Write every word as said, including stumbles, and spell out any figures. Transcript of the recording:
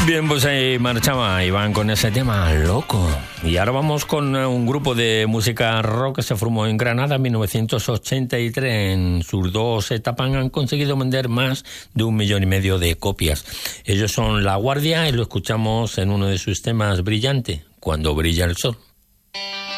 Bien, pues ahí marchaba Iván con ese tema loco. Y ahora vamos con un grupo de música rock que se formó en Granada en mil novecientos ochenta y tres. En sus dos etapas han conseguido vender más de un millón y medio de copias. Ellos son La Guardia y lo escuchamos en uno de sus temas, Brillante, Cuando brilla el sol.